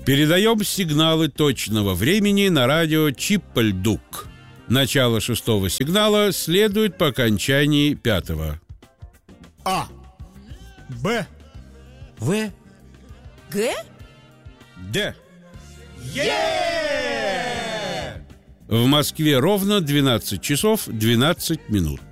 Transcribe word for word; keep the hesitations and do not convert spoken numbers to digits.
Передаем сигналы точного времени на радио Чиппальдук. Начало шестого сигнала следует по окончании пятого. А. Б. В. Г? Д. Е! В Москве ровно двенадцать часов двенадцать минут.